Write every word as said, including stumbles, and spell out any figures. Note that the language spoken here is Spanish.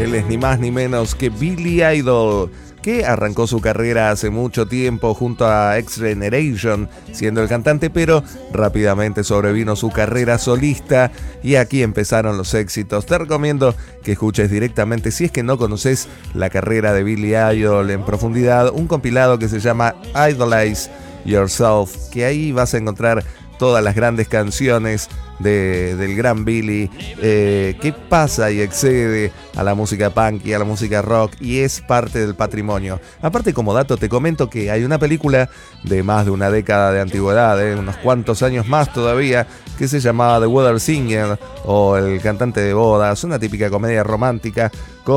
Él es ni más ni menos que Billy Idol, que arrancó su carrera hace mucho tiempo junto a X Generation, siendo el cantante, pero rápidamente sobrevino su carrera solista y aquí empezaron los éxitos. Te recomiendo que escuches directamente, si es que no conoces la carrera de Billy Idol en profundidad, un compilado que se llama Idolize Yourself, que ahí vas a encontrar todas las grandes canciones de, del gran Billy, eh, que pasa y excede a la música punk y a la música rock y es parte del patrimonio. Aparte, como dato, te comento que hay una película de más de una década de antigüedad, eh, unos cuantos años más todavía, que se llamaba The Wedding Singer o El cantante de bodas, una típica comedia romántica con